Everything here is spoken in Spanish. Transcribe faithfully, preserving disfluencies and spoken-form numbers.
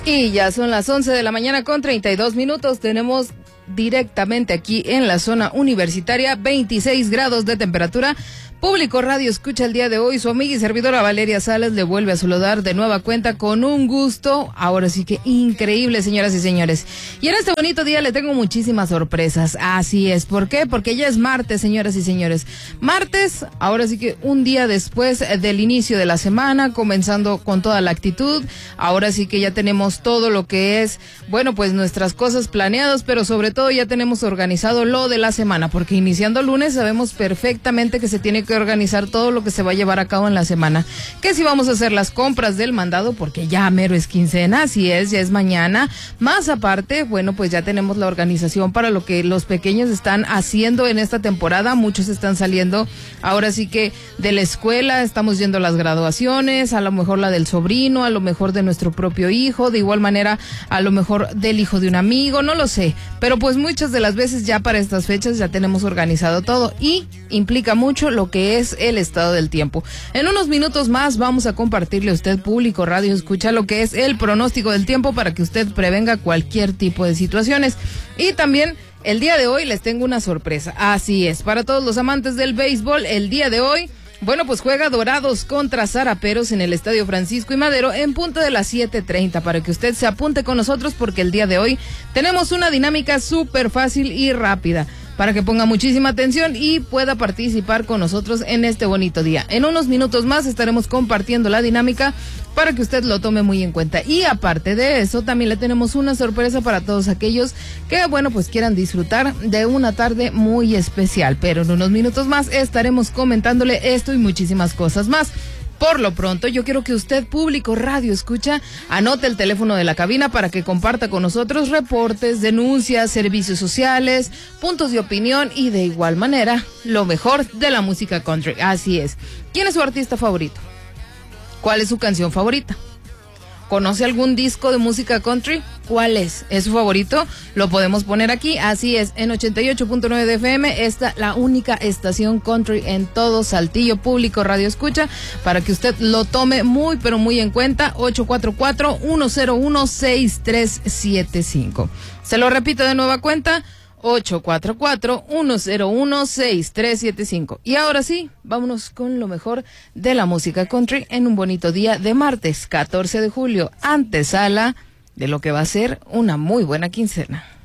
Y ya son las once de la mañana con treinta y dos minutos. Tenemos directamente aquí en la zona universitaria veintiséis grados de temperatura. Público Radio Escucha el día de hoy. Su amiga y servidora Valeria Salas le vuelve a saludar de nueva cuenta con un gusto, ahora sí que increíble, señoras y señores. Y en este bonito día le tengo muchísimas sorpresas. Así es. ¿Por qué? Porque ya es martes, señoras y señores. Martes, ahora sí que un día después del inicio de la semana, comenzando con toda la actitud. Ahora sí que ya tenemos todo lo que es, bueno, pues nuestras cosas planeadas, pero sobre todo ya tenemos organizado lo de la semana, porque iniciando lunes sabemos perfectamente que se tiene que que organizar todo lo que se va a llevar a cabo en la semana, que si vamos a hacer las compras del mandado, porque ya mero es quincena, así es, ya es mañana, más aparte, bueno, pues ya tenemos la organización para lo que los pequeños están haciendo en esta temporada. Muchos están saliendo ahora sí que de la escuela, estamos yendo a las graduaciones, a lo mejor la del sobrino, a lo mejor de nuestro propio hijo, de igual manera a lo mejor del hijo de un amigo, no lo sé, pero pues muchas de las veces ya para estas fechas ya tenemos organizado todo y implica mucho lo que es el estado del tiempo. En unos minutos más vamos a compartirle a usted, público Radio Escucha, lo que es el pronóstico del tiempo para que usted prevenga cualquier tipo de situaciones. Y también el día de hoy les tengo una sorpresa. Así es, para todos los amantes del béisbol, el día de hoy, bueno, pues juega Dorados contra Zaraperos en el Estadio Francisco y Madero en punto de las siete treinta, para que usted se apunte con nosotros, porque el día de hoy tenemos una dinámica súper fácil y rápida, para que ponga muchísima atención y pueda participar con nosotros en este bonito día. En unos minutos más estaremos compartiendo la dinámica para que usted lo tome muy en cuenta. Y aparte de eso, también le tenemos una sorpresa para todos aquellos que, bueno, pues quieran disfrutar de una tarde muy especial. Pero en unos minutos más estaremos comentándole esto y muchísimas cosas más. Por lo pronto, yo quiero que usted, público Radio Escucha, anote el teléfono de la cabina para que comparta con nosotros reportes, denuncias, servicios sociales, puntos de opinión y de igual manera, lo mejor de la música country. Así es. ¿Quién es su artista favorito? ¿Cuál es su canción favorita? ¿Conoce algún disco de música country? ¿Cuál es? ¿Es su favorito? Lo podemos poner aquí. Así es, en ochenta y ocho punto nueve de F M, esta la única estación country en todo Saltillo. Público Radio Escucha, para que usted lo tome muy pero muy en cuenta. Ocho cuatro cuatro, uno cero uno, seis tres siete cinco. Se lo repito de nueva cuenta, ocho cuatro cuatro, uno cero uno, seis tres siete cinco. Y ahora sí, vámonos con lo mejor de la música country en un bonito día de martes catorce de julio, antesala de lo que va a ser una muy buena quincena.